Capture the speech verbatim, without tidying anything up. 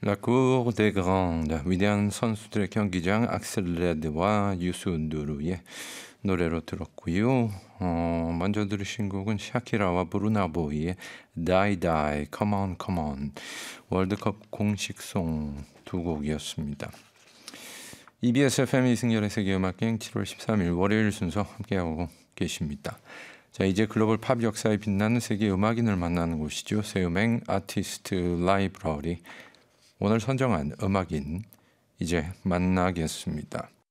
La Cour des Grands, 위대한 선수들의 경기장 악셀 레드와 유수 누르의 노래로 들었고요. 어, 먼저 들으신 곡은 샤키라와 브루나 보이의 Die Die, Come On Come On, 월드컵 공식송 두 곡이었습니다. 이비에스 에프엠 이승열의 세계음악여행 칠월 십삼일 월요일 순서 함께하고 계십니다. 자, 이제 글로벌 팝 역사에 빛나는 세계 음악인을 만나는 곳이죠. 새음행 아티스트 라이브러리. 오늘 선정한 음악인 이제 만나겠습니다.